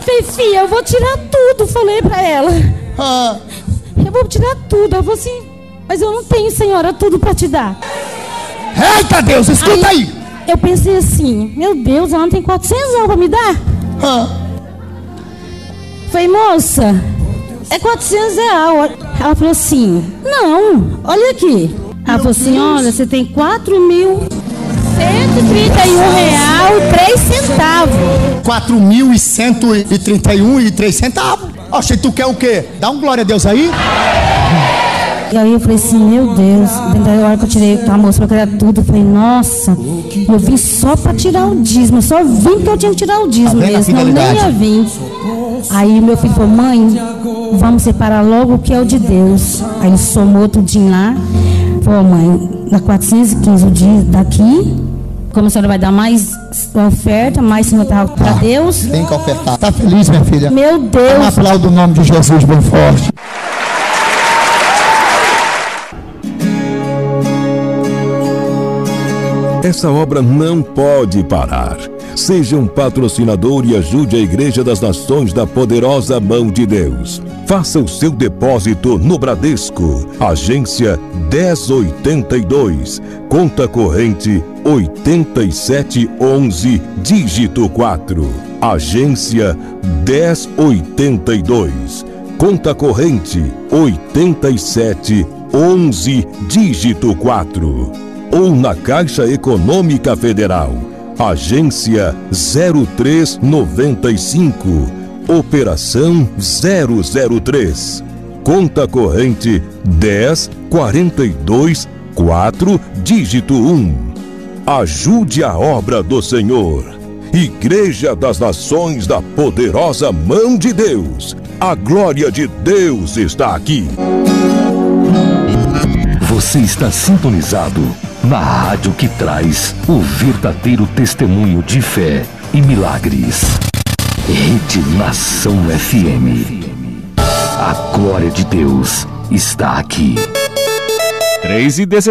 Falei, filha, eu vou tirar tudo, falei pra ela. Eu vou tirar tudo. Ela falou assim, mas eu não tenho, senhora, tudo pra te dar. Eita Deus, escuta aí. Eu pensei assim, meu Deus, ela não tem 400 reais pra me dar? Falei, moça, é 400 reais. Ela falou assim, não, olha aqui. Ela falou assim, olha, você tem 4.131,03. 4.131,03. Oxe, tu quer o quê? Dá um glória a Deus aí. E aí eu falei assim, meu Deus. Da hora que eu tirei a moça pra criar tudo, eu falei, nossa, eu vim só pra tirar o dízimo. Eu só vim porque eu tinha que tirar o dízimo mesmo, senão eu nem ia vir. Aí meu filho falou, mãe, vamos separar logo o que é o de Deus. Aí ele somou tudinho lá. Falou, mãe, dá 415 o dia daqui. Como a senhora vai dar mais oferta, mais sinotral para Deus. Tem que ofertar. Tá feliz, minha filha? Meu Deus. Um aplauso no nome de Jesus bem forte. Essa obra não pode parar. Seja um patrocinador e ajude a Igreja das Nações da Poderosa Mão de Deus. Faça o seu depósito no Bradesco, agência 1082, conta corrente 8711, dígito 4. Agência 1082, conta corrente 8711, dígito 4. Ou na Caixa Econômica Federal, agência 0395, operação 003, conta corrente 10424, dígito 1. Ajude a obra do Senhor. Igreja das Nações da Poderosa Mão de Deus. A glória de Deus está aqui. Você está sintonizado na rádio que traz o verdadeiro testemunho de fé e milagres. Rede Nação FM. A glória de Deus está aqui. 3:17.